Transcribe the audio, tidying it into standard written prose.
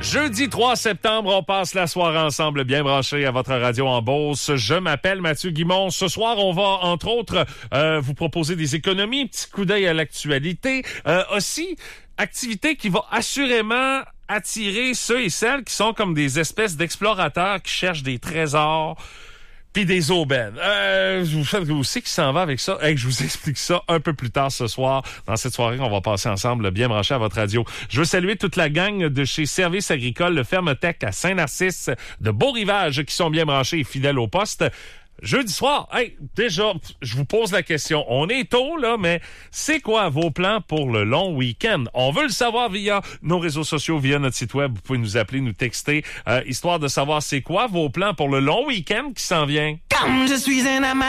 Jeudi 3 septembre, on passe la soirée ensemble, bien branché à votre radio en Beauce. Je m'appelle Mathieu Guimond. Ce soir, on va, entre autres, vous proposer des économies, un petit coup d'œil à l'actualité. Aussi, activité qui va assurément attirer ceux et celles qui sont comme des espèces d'explorateurs qui cherchent des trésors puis des aubaines. Vous savez aussi qui s'en va avec ça. Je vous explique ça un peu plus tard ce soir. Dans cette soirée, on va passer ensemble bien branché à votre radio. Je veux saluer toute la gang de chez Service agricole, le Fermetech à Saint-Narcisse, de Beau-Rivage, qui sont bien branchés et fidèles au poste. Jeudi soir, déjà, je vous pose la question. On est tôt, là, mais c'est quoi vos plans pour le long week-end? On veut le savoir via nos réseaux sociaux, via notre site web. Vous pouvez nous appeler, nous texter, histoire de savoir c'est quoi vos plans pour le long week-end qui s'en vient. Comme je suis un amateur.